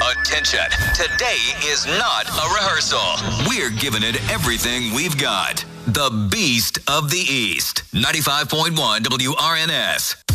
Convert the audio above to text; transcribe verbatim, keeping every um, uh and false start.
Attention. Today is not a rehearsal. We're giving it everything we've got. The Beast of the East. ninety-five point one W R N S.